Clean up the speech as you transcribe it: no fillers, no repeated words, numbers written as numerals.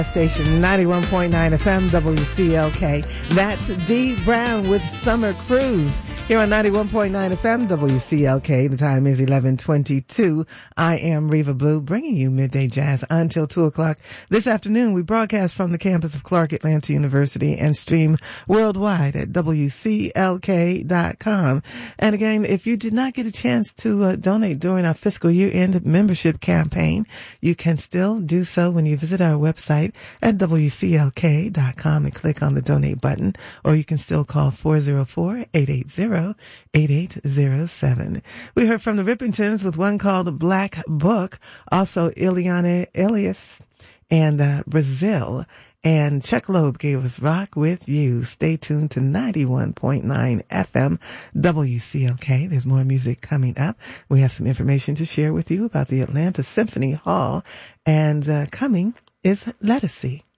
Station 91.9 FM WCLK. That's Dee Brown with Summer Cruise here on 91.9 FM WCLK. The time is 11:22. I am Reva Blue, bringing you Midday Jazz until 2 o'clock. This afternoon, we broadcast from the campus of Clark Atlanta University and stream worldwide at WCLK.com. And again, if you did not get a chance to donate during our fiscal year-end membership campaign, you can still do so when you visit our website at WCLK.com and click on the donate button, or you can still call 404-880-8807. We heard from the Rippingtons with one called Black Book, also Ileana Elias and Brazil, and Chuck Loeb gave us Rock With You. Stay tuned to 91.9 FM WCLK. There's more music coming up. We have some information to share with you about the Atlanta Symphony Hall, and coming is Lettucey.